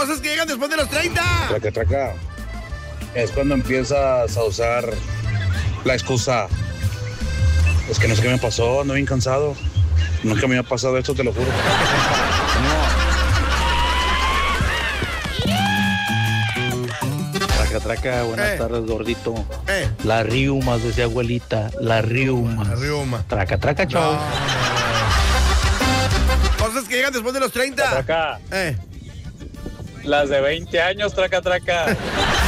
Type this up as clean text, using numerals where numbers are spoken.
Cosas que llegan después de los 30. Traca, traca. Es cuando empiezas a usar la excusa. Es que no sé qué me pasó, ando bien cansado. Nunca me había pasado esto, te lo juro. Traca, traca, buenas tardes, gordito. Eh. La riumas, decía abuelita, la riumas. La riuma. Traca, traca, chao. Cosas que llegan después de los 30. Traca. Eh. Las de 20 años, traca, traca.